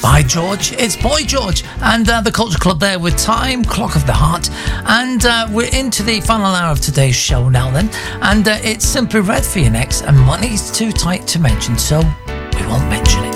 Hi George, it's Boy George and the Culture Club there with Time, Clock of the Heart, and we're into the final hour of today's show now then, and it's Simply Red for you next, and Money's too tight to mention, so we won't mention it.